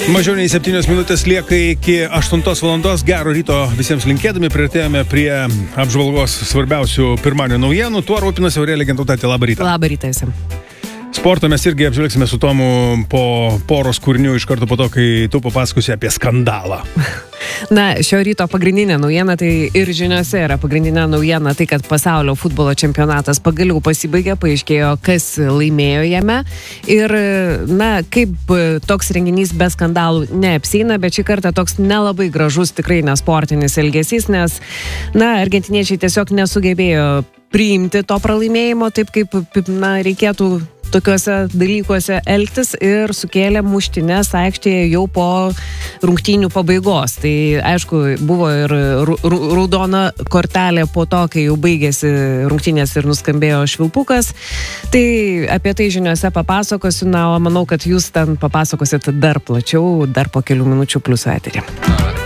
Mažiau nei 7 minutės lieka iki 8 valandos. Gero ryto visiems linkėdami. Priartėjome prie apžvalgos svarbiausių pirmadienio naujienų. Tuo rūpinasi Aurelija Gentautaitė. Labą rytą. Labą rytą visiems. Sportą mes irgi apžvelgsime su Tomu po poros kūrinių iš karto po to, kai tu papasakosi apie skandalą. Na, šio ryto pagrindinė naujiena, tai ir žiniose yra pagrindinė naujiena, tai kad pasaulio futbolo čempionatas pagaliau pasibaigė, paaiškėjo, kas laimėjo jame. Ir, na, kaip toks renginys be skandalų neapsieina, bet šį kartą toks nelabai gražus, tikrai nesportinis elgesys, nes, na, argentiniečiai tiesiog nesugebėjo priimti to pralaimėjimo taip, kaip, na, reikėtų tokiuose dalykuose elgtis ir sukėlė muštines aikštėje jau po rungtynių pabaigos. Tai, aišku, buvo ir raudona kortelė po to, kai jau baigėsi rungtynės ir nuskambėjo švilpukas. Tai apie tai žiniuose papasakosiu, na, o manau, kad jūs ten papasakosit dar plačiau, dar po kelių minučių plius eterį.